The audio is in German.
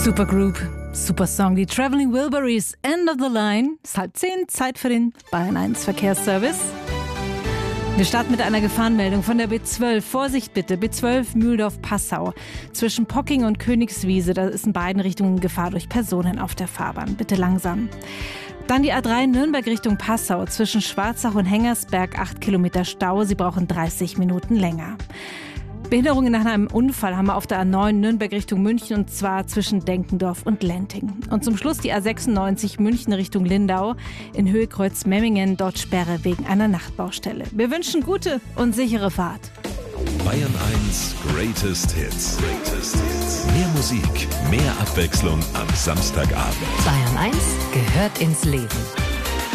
Supergroup, super Song, die Traveling Wilburys, End of the Line. Es ist 9:30, Zeit für den Bayern 1 Verkehrsservice. Wir starten mit einer Gefahrenmeldung von der B12. Vorsicht bitte, B12 Mühldorf-Passau. Zwischen Pocking und Königswiese, da ist in beiden Richtungen Gefahr durch Personen auf der Fahrbahn. Bitte langsam. Dann die A3 Nürnberg Richtung Passau. Zwischen Schwarzach und Hengersberg 8 Kilometer Stau. Sie brauchen 30 Minuten länger. Behinderungen nach einem Unfall haben wir auf der A9 Nürnberg Richtung München, und zwar zwischen Denkendorf und Lenting. Und zum Schluss die A96 München Richtung Lindau in Höhe Kreuz-Memmingen, dort Sperre wegen einer Nachtbaustelle. Wir wünschen gute und sichere Fahrt. Bayern 1 Greatest Hits. Mehr Musik, mehr Abwechslung am Samstagabend. Bayern 1 gehört ins Leben.